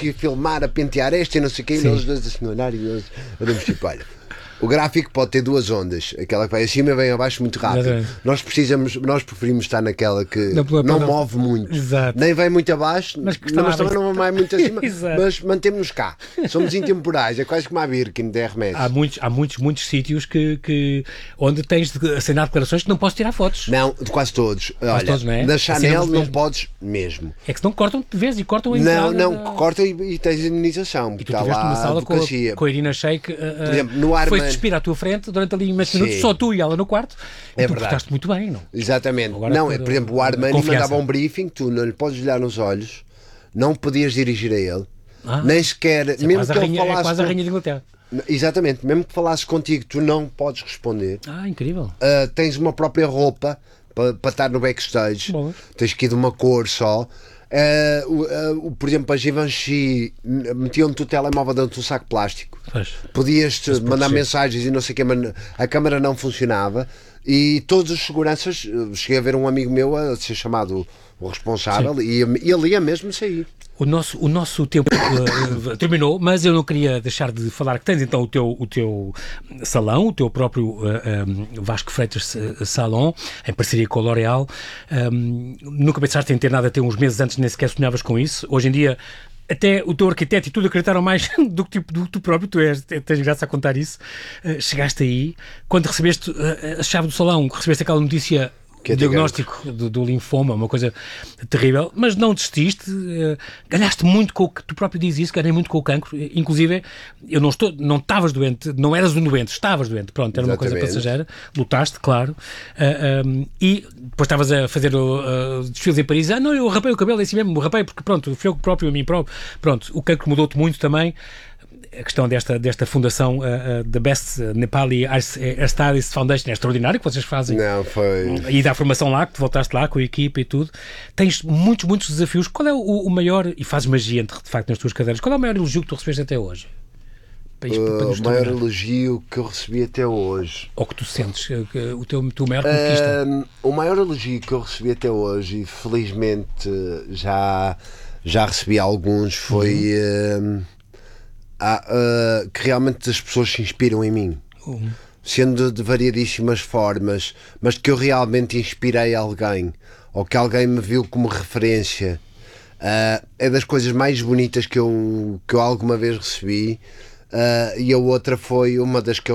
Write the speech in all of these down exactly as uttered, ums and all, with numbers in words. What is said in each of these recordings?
conseguir filmar, a pentear esta e não sei o quê, e nós dois assim olhar e nós olhamos tipo, olha, o gráfico pode ter duas ondas, aquela que vai acima e vem abaixo muito rápido. Exatamente. Nós precisamos, nós preferimos estar naquela que não, não move muito, exato, nem vai muito abaixo, mas, mas também não vai muito acima, mas mantemos-nos cá. Somos intemporais, é quase como a Birkin de Hermès. Há muitos, há muitos, muitos sítios que, que, onde tens de assinar declarações que não podes tirar fotos. Não, de quase todos. Quase Olha, todos, não é? Da Chanel não podes mesmo. É que se não cortam de vez e cortam a entrada. Não, não, da... cortam e, e tens indenização. E tu estiveste numa sala com a, com a Irina Shayk, uh, Por exemplo, no Armani despir à tua frente durante ali uns minutos, só tu e ela no quarto, e é tu portaste muito bem, não? Exatamente. Agora, não, por, por exemplo, o Armani mandava um briefing, tu não lhe podes olhar nos olhos, não podias dirigir a ele, ah, nem sequer, é mesmo que ele rainha, falasse... É quase a rainha de Inglaterra. Exatamente, mesmo que falasses contigo, tu não podes responder. Ah, incrível. Uh, tens uma própria roupa para, para estar no backstage, bom, tens que ir de uma cor só. Uh, uh, uh, por exemplo, a Givenchy metiam-te o telemóvel dentro de um saco plástico. Podias-te mandar mensagens e não sei o que, mas a câmara não funcionava. E todos os seguranças, cheguei a ver um amigo meu a ser chamado o responsável, e, e ele ia mesmo sair. O nosso, o nosso tempo uh, terminou, mas eu não queria deixar de falar que tens então o teu, o teu salão, o teu próprio uh, um, Vasco Freitas Salon, em parceria com a L'Oréal. Um, nunca pensaste em ter nada até uns meses antes, nem sequer sonhavas com isso. Hoje em dia, até o teu arquiteto e tudo acreditaram mais do que tipo, do, tu próprio, tu és, tens graça a contar isso. Uh, chegaste aí, quando recebeste uh, a chave do salão, recebeste aquela notícia... Que é diagnóstico do, do linfoma, uma coisa terrível, mas não desististe, uh, ganhaste muito com o que tu próprio dizes isso, ganhei muito com o cancro, inclusive eu não estou, não estavas doente, não eras um doente, estavas doente, pronto, era Exatamente. Uma coisa passageira, lutaste, claro, uh, um, e depois estavas a fazer uh, desfiles em Paris, ah não, eu rapei o cabelo, é assim mesmo, rapei porque pronto, fui eu próprio, a mim próprio, pronto, o cancro mudou-te muito também. A questão desta, desta fundação, uh, uh, The Best Nepali Hairstylist Foundation, é extraordinário que vocês fazem. Não, foi... E da formação lá, que tu voltaste lá com a equipa e tudo. Tens muitos, muitos desafios. Qual é o, o maior, e fazes magia, de facto, nas tuas cadeiras, qual é o maior elogio que tu recebeste até hoje? Para, para uh, o maior elogio que eu recebi até hoje. Ou que tu sentes, uh, o teu, teu maior conquista? Uh, o maior elogio que eu recebi até hoje, e felizmente já, já recebi alguns, foi... Uhum. Uh, Ah, uh, que realmente as pessoas se inspiram em mim, uhum. sendo de variadíssimas formas, mas que eu realmente inspirei alguém, ou que alguém me viu como referência. Uh, é das coisas mais bonitas que eu, que eu alguma vez recebi. Uh, e a outra foi, uma das que eu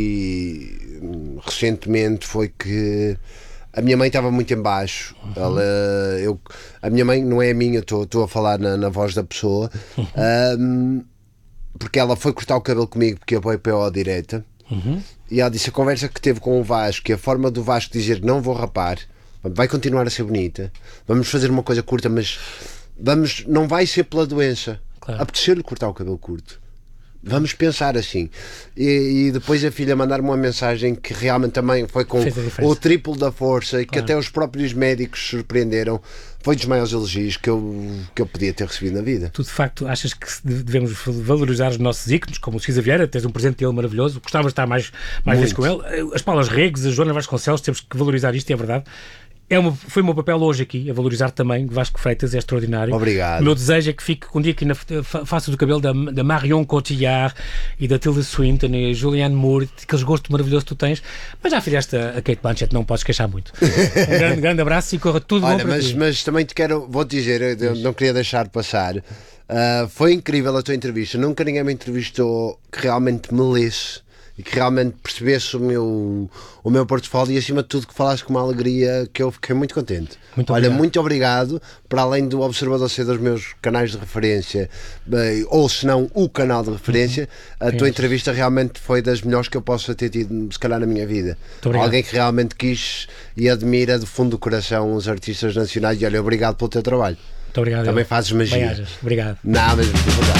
recebi recentemente, foi que a minha mãe estava muito em baixo. Uhum. Ela, eu, a minha mãe não é a minha, estou a falar na, na voz da pessoa. Uhum. Uh, porque ela foi cortar o cabelo comigo porque eu apoio P O direita, uhum. e ela disse a conversa que teve com o Vasco, e a forma do Vasco dizer não vou rapar, vai continuar a ser bonita, vamos fazer uma coisa curta, mas vamos, não vai ser pela doença, claro. Apeteceu-lhe cortar o cabelo curto, vamos pensar assim. E, e depois a filha mandar-me uma mensagem que realmente também foi com o triplo da força, e que claro. Até os próprios médicos surpreenderam. Foi dos maiores elogios que eu, que eu podia ter recebido na vida. Tu, de facto, achas que devemos valorizar os nossos ícones, como o Cisa Vieira, tens um presente dele maravilhoso, gostavas de estar mais, mais vezes com ele. As Paulas Regues, a Joana Vasconcelos, temos que valorizar isto, é verdade. É uma, foi o meu papel hoje aqui, a valorizar também. Vasco Freitas é extraordinário. Obrigado. O meu desejo é que fique um dia aqui na face do cabelo da, da Marion Cotillard e da Tilda Swinton e Julianne Moore, aqueles gostos maravilhosos que tu tens, mas já fizeste a, a Kate Blanchett, não podes queixar muito. Um grande, grande abraço e corra tudo Olha, bom para mas, ti. Mas também te quero, vou-te dizer, eu não queria deixar de passar, uh, foi incrível a tua entrevista, nunca ninguém me entrevistou que realmente me lesse e que realmente percebesse o meu, o meu portfólio, e acima de tudo que falaste com uma alegria, que eu fiquei muito contente. Muito Olha, obrigado. Muito obrigado, para além do Observador ser dos meus canais de referência, bem, ou se não o canal de referência, uhum. a Quem tua achas? Entrevista realmente foi das melhores que eu possa ter tido, se calhar, na minha vida. Alguém que realmente quis e admira do fundo do coração os artistas nacionais, e olha, obrigado pelo teu trabalho. Muito obrigado. Também fazes magia. Bem-ajas. Obrigado. Nada, mas